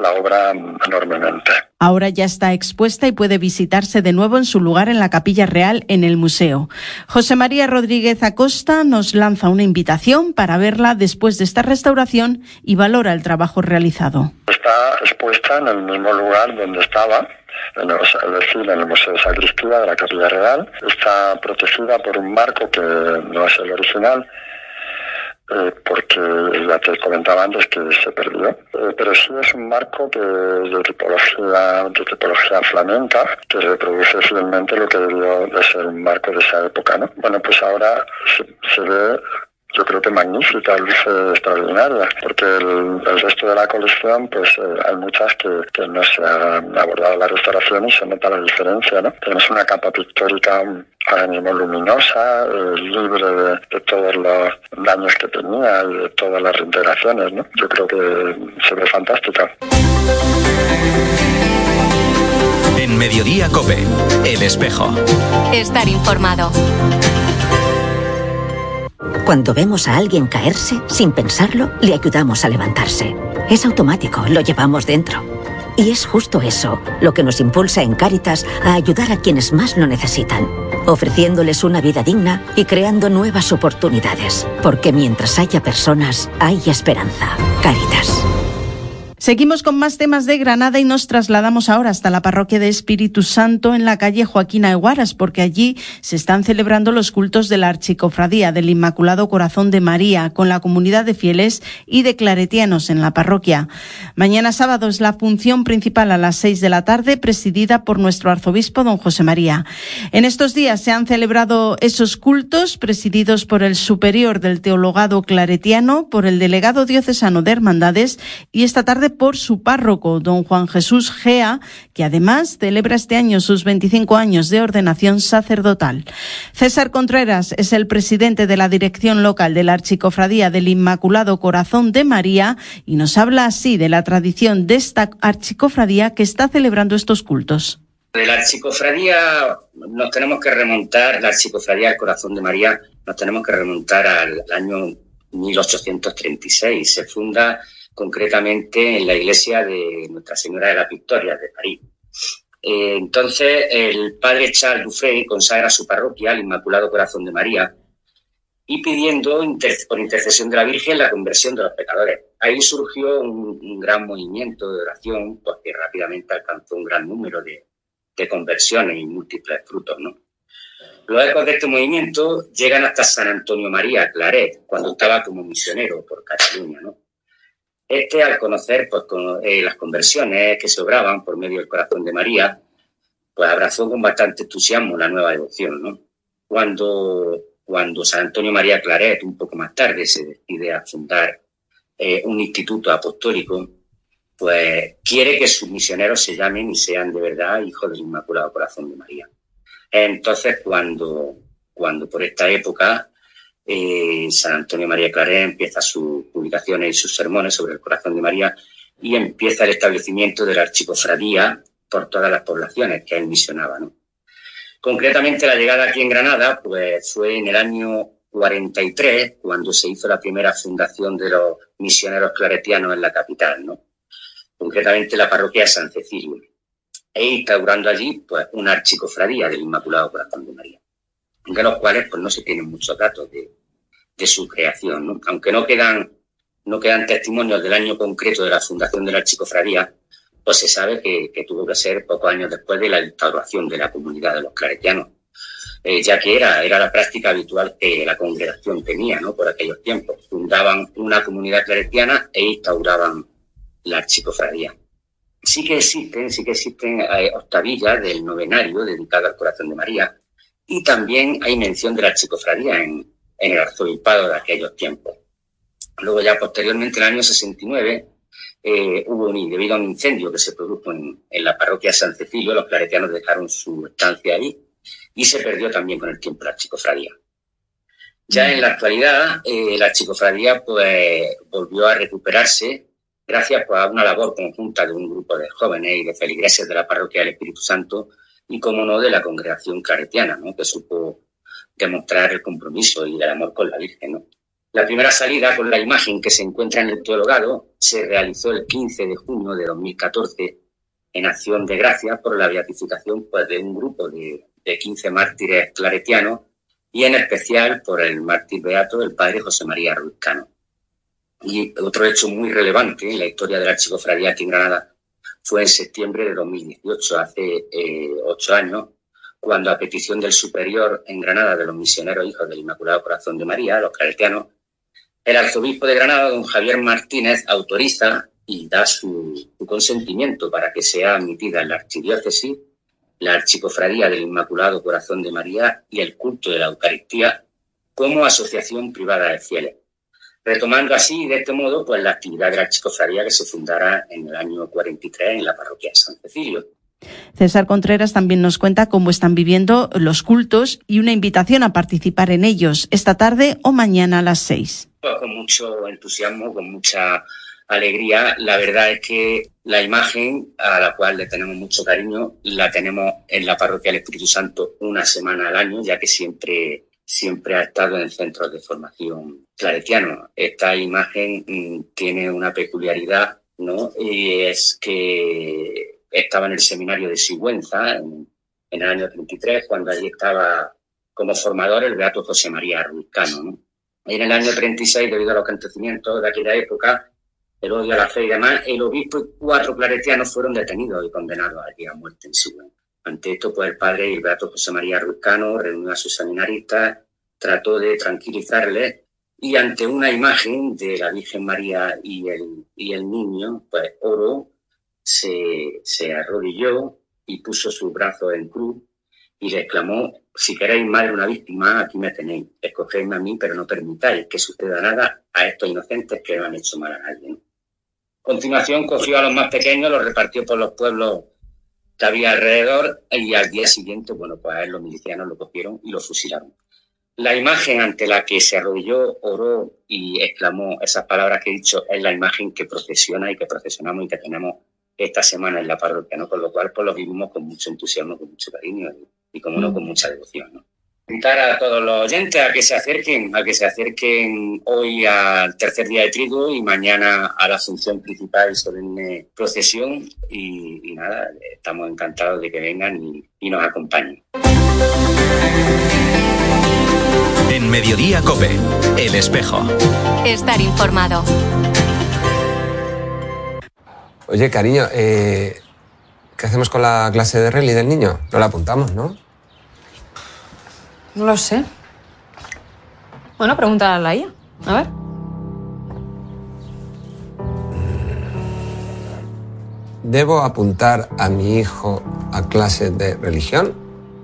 la obra enormemente. Ahora ya está expuesta y puede visitarse de nuevo en su lugar en la Capilla Real en el museo. José María Rodríguez Acosta nos lanza una invitación para verla después de esta restauración y valora el trabajo realizado. Está expuesta en el mismo lugar donde estaba, es decir, en el Museo de Sacristía de la Capilla Real. Está protegida por un marco que no es el original, porque ya te comentaba antes que se perdió, pero sí es un marco que es de tipología flamenca, que reproduce fielmente lo que debió de ser un marco de esa época, ¿no? Bueno, pues ahora se ve, yo creo que magnífica, luce extraordinaria, porque el resto de la colección, pues hay muchas que no se han abordado la restauración y se nota la diferencia, ¿no? Tenemos una capa pictórica ahora mismo luminosa, libre de todos los daños que tenía y de todas las reintegraciones, ¿no? Yo creo que se ve fantástica. En Mediodía COPE, El Espejo. Estar informado. Cuando vemos a alguien caerse, sin pensarlo, le ayudamos a levantarse. Es automático, lo llevamos dentro. Y es justo eso lo que nos impulsa en Cáritas a ayudar a quienes más lo necesitan, ofreciéndoles una vida digna y creando nuevas oportunidades. Porque mientras haya personas, hay esperanza. Cáritas. Seguimos con más temas de Granada y nos trasladamos ahora hasta la parroquia de Espíritu Santo en la calle Joaquín Aguaras, porque allí se están celebrando los cultos de la Archicofradía del Inmaculado Corazón de María, con la comunidad de fieles y de claretianos en la parroquia. Mañana sábado es la función principal a las 6 de la tarde, presidida por nuestro arzobispo don José María. En estos días se han celebrado esos cultos, presididos por el superior del teologado claretiano, por el delegado diocesano de Hermandades y esta tarde por su párroco, don Juan Jesús Gea, que además celebra este año sus 25 años de ordenación sacerdotal. César Contreras es el presidente de la dirección local de la Archicofradía del Inmaculado Corazón de María y nos habla así de la tradición de esta archicofradía que está celebrando estos cultos. De la Archicofradía nos tenemos que remontar, la Archicofradía del Corazón de María, nos tenemos que remontar al año 1836. Se funda concretamente en la iglesia de Nuestra Señora de las Victorias de París. Entonces, el padre Charles Dufay consagra su parroquia al Inmaculado Corazón de María y pidiendo por intercesión de la Virgen la conversión de los pecadores. Ahí surgió un gran movimiento de oración, pues, que rápidamente alcanzó un gran número de conversiones y múltiples frutos, ¿no? Los ecos de este movimiento llegan hasta San Antonio María Claret, cuando estaba como misionero por Cataluña, ¿no? Al conocer pues, las conversiones que se obraban por medio del Corazón de María, pues abrazó con bastante entusiasmo la nueva devoción, ¿no? Cuando San Antonio María Claret, un poco más tarde, se decide a fundar un instituto apostólico, pues quiere que sus misioneros se llamen y sean de verdad hijos del Inmaculado Corazón de María. Entonces, cuando por esta época San Antonio María Claret empieza sus publicaciones y sus sermones sobre el Corazón de María y empieza el establecimiento de la archicofradía por todas las poblaciones que él misionaba, ¿no? Concretamente, la llegada aquí en Granada pues fue en el año 43, cuando se hizo la primera fundación de los misioneros claretianos en la capital, ¿no? Concretamente la parroquia de San Cecilio, e instaurando allí pues una archicofradía del Inmaculado Corazón de María, de los cuales pues no se tienen muchos datos de su creación, ¿no? Aunque no quedan testimonios del año concreto de la fundación de la archicofradía, pues se sabe que tuvo que ser pocos años después de la instauración de la comunidad de los claretianos, ya que era la práctica habitual que la congregación tenía, ¿no? Por aquellos tiempos. Fundaban una comunidad claretiana e instauraban la archicofradía. Sí que existen octavillas del novenario dedicado al Corazón de María, y también hay mención de la archicofradía en el arzobispado de aquellos tiempos. Luego ya posteriormente, en el año 69, debido a un incendio que se produjo en la parroquia de San Cecilio, los claretianos dejaron su estancia ahí y se perdió también con el tiempo la archicofradía. Ya en la actualidad, la archicofradía pues volvió a recuperarse gracias pues, a una labor conjunta de un grupo de jóvenes y de feligreses de la parroquia del Espíritu Santo y, como no, de la congregación claretiana, ¿no? Que supo demostrar el compromiso y el amor con la Virgen, ¿no? La primera salida con la imagen que se encuentra en el teologado se realizó el 15 de junio de 2014 en acción de gracias por la beatificación de un grupo de 15 mártires claretianos y en especial por el mártir beato, el padre José María Ruiz Cano. Y otro hecho muy relevante en la historia de la archicofradía aquí en Granada fue en septiembre de 2018, hace 8 años, cuando a petición del superior en Granada de los misioneros hijos del Inmaculado Corazón de María, los claretianos, el arzobispo de Granada, don Javier Martínez, autoriza y da su consentimiento para que sea admitida en la archidiócesis la archicofradía del Inmaculado Corazón de María y el culto de la Eucaristía como asociación privada de fieles, retomando así de este modo pues la actividad de la archicofradía que se fundara en el año 43 en la parroquia de San Cecilio. César Contreras también nos cuenta cómo están viviendo los cultos y una invitación a participar en ellos esta tarde o mañana a las 6. Pues con mucho entusiasmo, con mucha alegría. La verdad es que la imagen, a la cual le tenemos mucho cariño, la tenemos en la parroquia del Espíritu Santo una semana al año, ya que siempre ha estado en centros de formación claretiano. Esta imagen tiene una peculiaridad, ¿no? Y es que estaba en el seminario de Sigüenza en el año 33, cuando allí estaba como formador el beato José María Ruiz Cano, ¿no? Y en el año 36, debido a los acontecimientos de aquella época, el odio a la fe y demás, el obispo y 4 claretianos fueron detenidos y condenados allí a muerte en Sigüenza. Ante esto, pues el padre y el beato José María Ruiz Cano reunió a sus seminaristas, trató de tranquilizarles y ante una imagen de la Virgen María y el niño, pues oró, se arrodilló y puso sus brazos en cruz y le exclamó: si queréis, madre, una víctima, aquí me tenéis, escogedme a mí, pero no permitáis que suceda nada a estos inocentes que no han hecho mal a nadie, ¿no? A continuación cogió a los más pequeños, los repartió por los pueblos que había alrededor y al día siguiente, bueno, pues a él los milicianos lo cogieron y lo fusilaron. La imagen ante la que se arrodilló, oró y exclamó esas palabras que he dicho es la imagen que procesiona y que procesionamos y que tenemos esta semana en la parroquia, ¿no? Con lo cual pues lo vivimos con mucho entusiasmo, con mucho cariño y como no, con mucha devoción, ¿no? Invitar a todos los oyentes a que se acerquen hoy al tercer día de triduo y mañana a la función principal y solemne procesión y nada, estamos encantados de que vengan y nos acompañen. En Mediodía COPE, El Espejo. Estar informado. Oye, cariño, ¿qué hacemos con la clase de rally del niño? No la apuntamos, ¿no? No lo sé. Bueno, pregúntale a la IA. A ver. ¿Debo apuntar a mi hijo a clases de religión?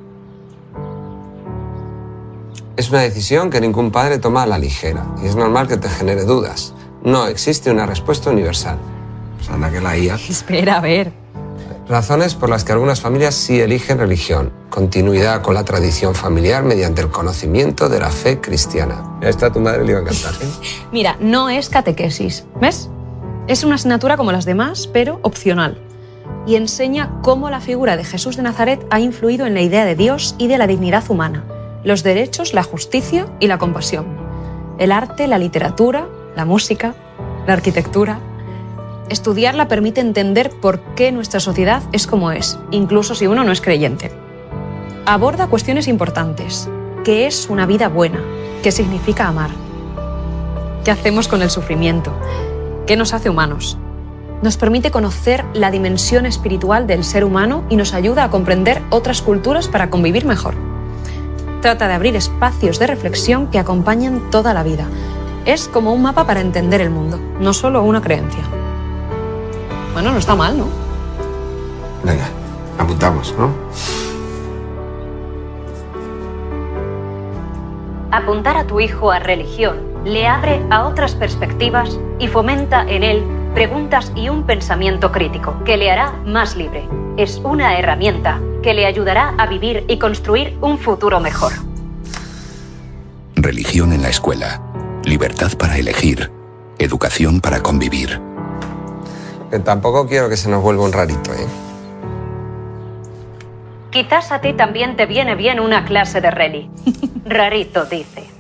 Es una decisión que ningún padre toma a la ligera y es normal que te genere dudas. No existe una respuesta universal. Pues anda que la IA. Espera, a ver. Razones por las que algunas familias sí eligen religión. Continuidad con la tradición familiar mediante el conocimiento de la fe cristiana. Esto a tu madre le iba a encantar, ¿eh? Mira, no es catequesis, ¿ves? Es una asignatura como las demás, pero opcional. Y enseña cómo la figura de Jesús de Nazaret ha influido en la idea de Dios y de la dignidad humana, los derechos, la justicia y la compasión. El arte, la literatura, la música, la arquitectura. Estudiarla permite entender por qué nuestra sociedad es como es, incluso si uno no es creyente. Aborda cuestiones importantes. ¿Qué es una vida buena? ¿Qué significa amar? ¿Qué hacemos con el sufrimiento? ¿Qué nos hace humanos? Nos permite conocer la dimensión espiritual del ser humano y nos ayuda a comprender otras culturas para convivir mejor. Trata de abrir espacios de reflexión que acompañan toda la vida. Es como un mapa para entender el mundo, no solo una creencia. Bueno, no está mal, ¿no? Venga, apuntamos, ¿no? Apuntar a tu hijo a religión le abre a otras perspectivas y fomenta en él preguntas y un pensamiento crítico que le hará más libre. Es una herramienta que le ayudará a vivir y construir un futuro mejor. Religión en la escuela. Libertad para elegir. Educación para convivir. Que tampoco quiero que se nos vuelva un rarito, ¿eh? Quizás a ti también te viene bien una clase de rally. Rarito dice.